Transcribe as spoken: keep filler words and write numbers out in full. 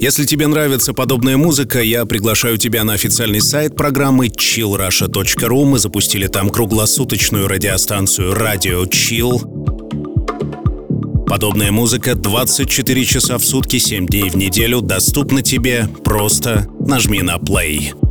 Если тебе нравится подобная музыка, я приглашаю тебя на официальный сайт программы чилл раша точка ру. Мы запустили там круглосуточную радиостанцию «Радио Чилл». Подобная музыка двадцать четыре часа в сутки, семь дней в неделю доступна тебе. Просто нажми на плей.